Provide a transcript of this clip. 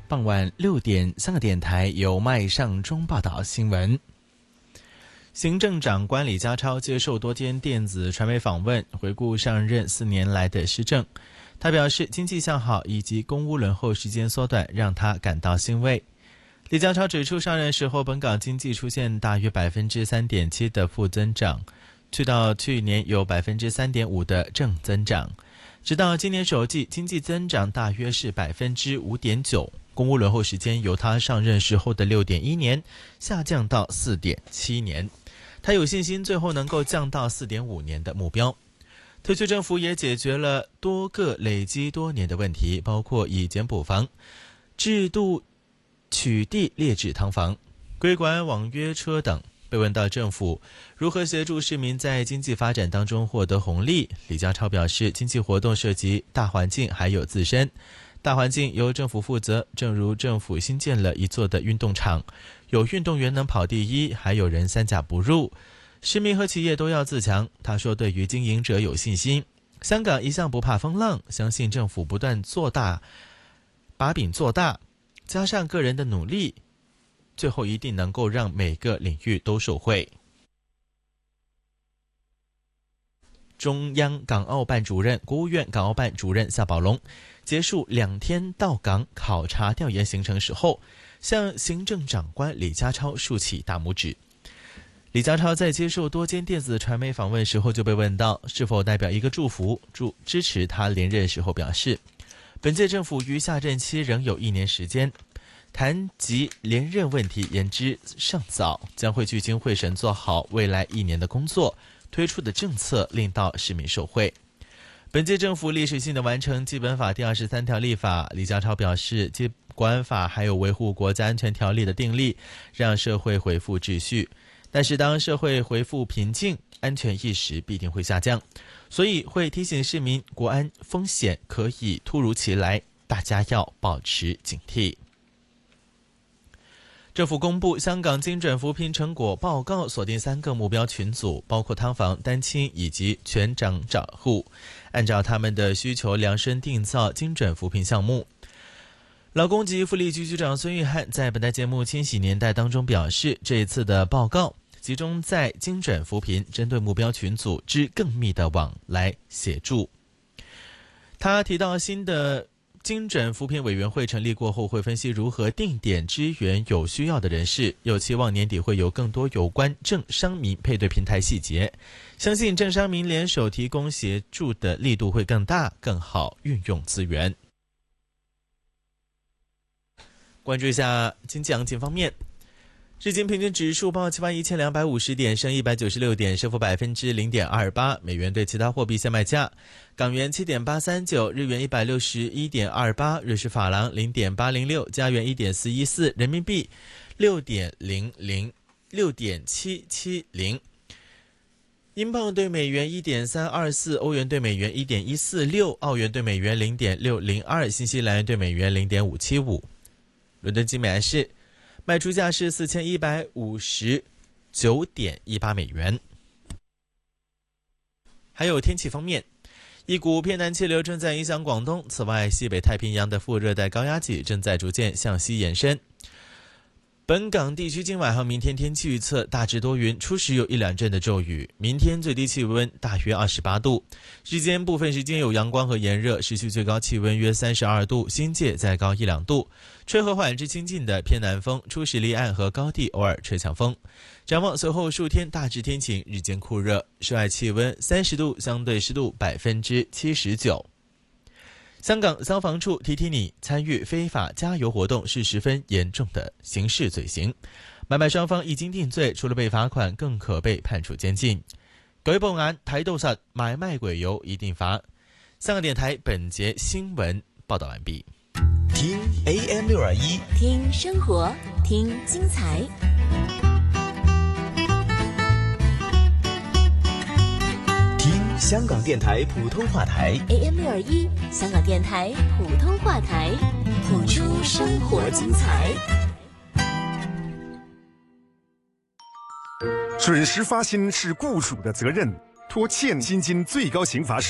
傍晚6点，香港电台由麦尚中报道新闻。行政长官李家超接受多间电子传媒访问，回顾上任4年来的施政。他表示，经济向好以及公屋轮候时间缩短让他感到欣慰。李家超指出，上任时候本港经济出现大约 3.7% 的负增长，到去年有 3.5% 的正增长，直到今年首季经济增长大约是 5.9%， 公屋轮候时间由他上任时候的 6.1 年下降到 4.7 年，他有信心最后能够降到 4.5 年的目标。特区政府也解决了多个累积多年的问题，包括以简补房制度取缔劣质汤房、规管网约车等。被问到政府如何协助市民在经济发展当中获得红利，李家超表示，经济活动涉及大环境还有自身。大环境由政府负责，正如政府新建了一座的运动场，有运动员能跑第一，还有人三甲不入，市民和企业都要自强。他说，对于经营者有信心，香港一向不怕风浪，相信政府不断做大，把饼做大，加上个人的努力，最后一定能够让每个领域都受惠。中央港澳办主任、国务院港澳办主任夏宝龙结束2天到港考察调研行程时候，向行政长官李家超竖起大拇指。李家超在接受多间电子传媒访问时候就被问到是否代表一个祝福支持他连任时候表示，本届政府于下任期仍有1年时间，谈及连任问题言之尚早，将会聚精会神做好未来1年的工作，推出的政策令到市民受惠。本届政府历史性的完成基本法第23条立法，李家超表示，国安法还有维护国家安全条例的订立，让社会恢复秩序。但是当社会恢复平静，安全意识必定会下降，所以会提醒市民，国安风险可以突如其来，大家要保持警惕。政府公布香港精准扶贫成果报告，锁定3个目标群组，包括汤房、单亲以及全长者户，按照他们的需求量身定造精准扶贫项目。劳工及福利局局长孙玉菡在本台节目《千禧年代》当中表示，这一次的报告集中在精准扶贫，针对目标群组之更密的网来协助。他提到，新的精准扶贫委员会成立过后，会分析如何定点支援有需要的人士，又期望年底会有更多有关政商民配对平台细节，相信政商民联手提供协助的力度会更大，更好运用资源。关注一下经济行情方面，日经平均指数报71250点，升196点，升幅 0.28%。美元对其他货币现卖价，港元7.839，日元161.28，瑞士法郎0.806，加元1.414，人民币6.770，英镑对美元1.324，欧元对美元1.146，澳元对美元0.602，新西兰元对美元0.575。伦敦金每安士卖出价是4159.18美元。还有天气方面，一股偏南气流正在影响广东，此外西北太平洋的副热带高压脊正在逐渐向西延伸。本港地区今晚和明天天气预测大致多云，初时有1-2阵的骤雨，明天最低气温大约28度，日间部分时间有阳光和炎热，市区最高气温约32度，新界再高1-2度，吹和缓至清劲的偏南风，初时离岸和高地偶尔吹强风。展望随后数天大致天晴，日间酷热，室外气温30度，相对湿度79%。香港消防处提提你，参与非法加油活动是十分严重的刑事罪行，买卖雙方一經定罪，除了被罰款，更可被判處監禁。舉報眼睇到實，買賣鬼油一定罰。香港電台本節新聞報道完畢。 聽 AM621， 聽生活，聽精彩。 香港電台普通話台 AM621，香港電台普通話台，譜出生活精彩。 准时发薪是雇主的责任，拖欠薪金最高刑罚是